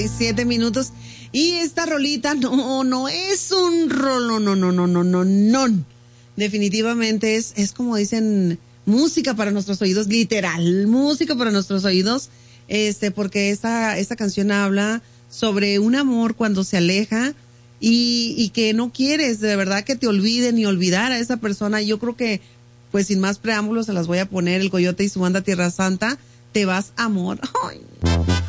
7 minutos. Y esta rolita no es un rolo, no. Definitivamente es como dicen, música para nuestros oídos, literal, música para nuestros oídos, porque esta canción habla sobre un amor cuando se aleja y que no quieres de verdad que te olviden ni olvidar a esa persona. Yo creo que, pues sin más preámbulos, se las voy a poner, El Coyote y su banda Tierra Santa, Te vas, amor. Ay.